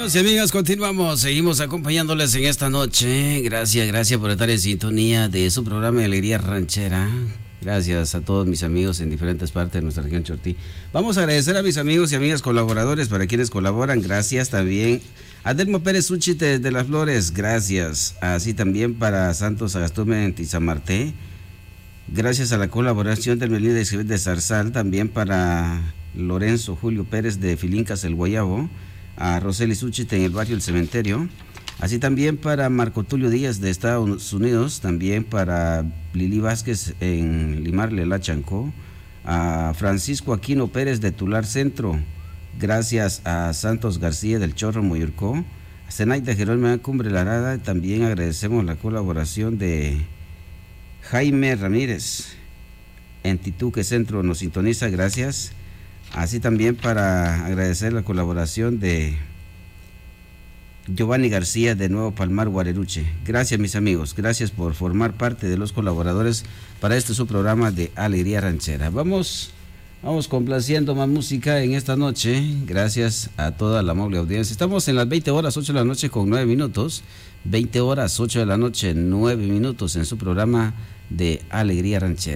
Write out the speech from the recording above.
Amigos y amigas, continuamos, seguimos acompañándoles en esta noche. Gracias por estar en sintonía de su programa de Alegría Ranchera. Gracias a todos mis amigos en diferentes partes de nuestra región Chortí. Vamos a agradecer a mis amigos y amigas colaboradores, para quienes colaboran. Gracias también a Delmo Pérez Uchite de Las Flores, gracias. Así también para Santos Agastume en Tizamarté. Gracias a la colaboración del Melín de Isabel de Zarzal, también para Lorenzo Julio Pérez de Filincas El Guayabo, a Roseli Uchite en el barrio El Cementerio. Así también para Marco Tulio Díaz de Estados Unidos, también para Lili Vázquez en Limarle La Chancó, a Francisco Aquino Pérez de Tular Centro, gracias a Santos García del Chorro Moyurcó, a Zenaida Jerónimo Cumbre Larada. También agradecemos la colaboración de Jaime Ramírez en Tituque Centro, nos sintoniza, gracias. Así también para agradecer la colaboración de Giovanni García de Nuevo Palmar, Guareruche. Gracias mis amigos, gracias por formar parte de los colaboradores para este su programa de Alegría Ranchera. Vamos complaciendo más música en esta noche, gracias a toda la amable audiencia. Estamos en las 20 horas 8 de la noche con 9 minutos, 20 horas 8 de la noche 9 minutos en su programa de Alegría Ranchera.